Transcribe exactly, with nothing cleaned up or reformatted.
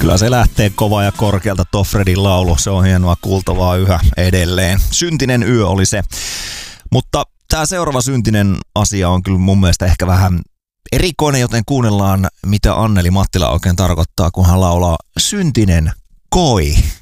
Kyllä se lähtee kova ja korkealta Toffredin laulu. Se on hienoa kuultavaa yhä edelleen. Syntinen yö oli se. Mutta tämä seuraava syntinen asia on kyllä mun mielestä ehkä vähän erikoinen, joten kuunnellaan, mitä Anneli Mattila oikein tarkoittaa, kun hän laulaa syntinen koi.